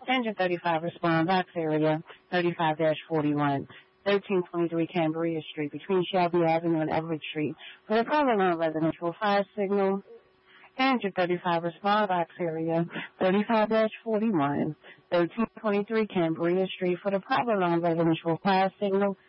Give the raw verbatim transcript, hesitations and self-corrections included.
Engine thirty-five, respond box area thirty-five dash forty-one. thirteen twenty-three Cambria Street, between Shelby Avenue and Everett Street. For the Provolone residential fire signal, Engine thirty-five, respond box area thirty-five dash forty-one. thirteen twenty-three Cambria Street. For the Provolone residential fire signal,